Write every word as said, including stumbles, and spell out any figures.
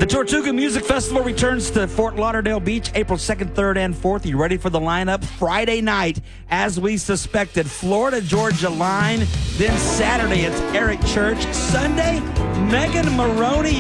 The Tortuga Music Festival returns to Fort Lauderdale Beach April second, third, and fourth. You ready for the lineup? Friday night, as we suspected, Florida Georgia Line. Then Saturday, it's Eric Church. Sunday, Megan Maroney.